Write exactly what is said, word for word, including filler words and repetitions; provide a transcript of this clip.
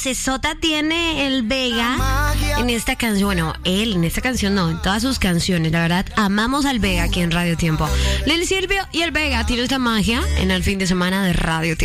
vocesota tiene el Vega en esta canción. Bueno, él en esta canción no, en todas sus canciones. La verdad, amamos al Vega aquí en Radio Tiempo. Lil Silvio y el Vega tienen esta magia en el fin de semana de Radio Tiempo.